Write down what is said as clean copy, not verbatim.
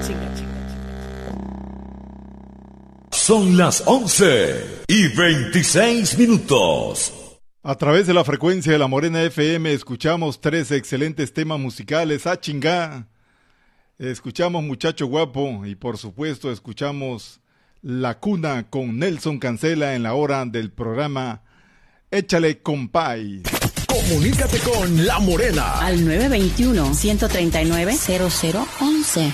Son las 11:26. A través de la frecuencia de La Morena FM escuchamos 3 excelentes temas musicales. ¡Ah, chingá! Escuchamos Muchacho Guapo y por supuesto escuchamos La Cuna con Nelson Cancela en la hora del programa Échale Compay. Comunícate con La Morena al 921-139-0011.